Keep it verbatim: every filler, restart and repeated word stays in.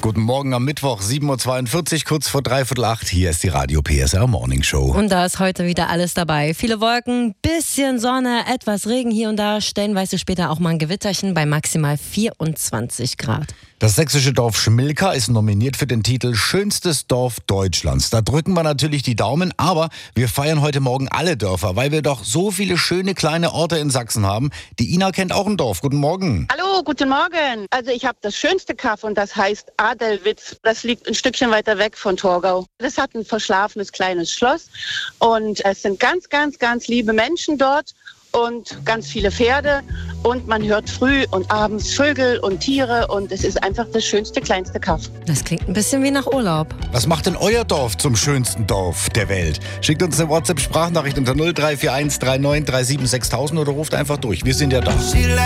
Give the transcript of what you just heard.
Guten Morgen am Mittwoch, sieben Uhr zweiundvierzig, kurz vor dreiviertel acht. Hier ist die Radio P S R Morning Show. Und da ist heute wieder alles dabei. Viele Wolken, bisschen Sonne, etwas Regen hier und da. Stellenweise später auch mal ein Gewitterchen bei maximal vierundzwanzig Grad. Das sächsische Dorf Schmilka ist nominiert für den Titel Schönstes Dorf Deutschlands. Da drücken wir natürlich die Daumen, aber wir feiern heute Morgen alle Dörfer, weil wir doch so viele schöne kleine Orte in Sachsen haben. Die Ina kennt auch ein Dorf. Guten Morgen. Hallo, guten Morgen. Also ich habe das schönste Kaff und das heißt Adelwitz. Das liegt ein Stückchen weiter weg von Torgau. Das hat ein verschlafenes kleines Schloss und es sind ganz, ganz, ganz liebe Menschen dort und ganz viele Pferde und man hört früh und abends Vögel und Tiere und es ist einfach das schönste, kleinste Kaff. Das klingt ein bisschen wie nach Urlaub. Was macht denn euer Dorf zum schönsten Dorf der Welt? Schickt uns eine WhatsApp-Sprachnachricht unter null drei vier eins drei neun drei sieben sechstausend oder ruft einfach durch. Wir sind ja da.